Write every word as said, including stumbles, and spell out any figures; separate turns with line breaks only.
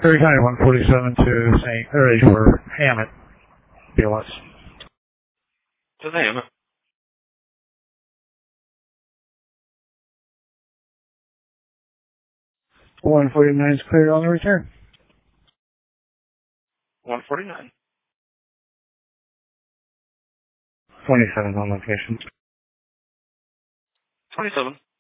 Perry County one forty-seven to Saint Mary's for Hammett, B L S.
To the Hammett.
one forty-nine is cleared on the return.
one forty-nine.
twenty-seven on location.
twenty-seven.